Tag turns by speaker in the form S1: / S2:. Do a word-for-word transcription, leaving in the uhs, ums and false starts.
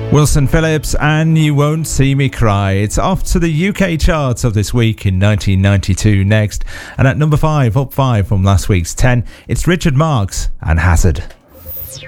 S1: Wilson Phillips and You Won't See Me Cry. It's off to the U K charts of this week in nineteen ninety-two next. And at number five, up five from last week's ten, it's Richard Marx and Hazard.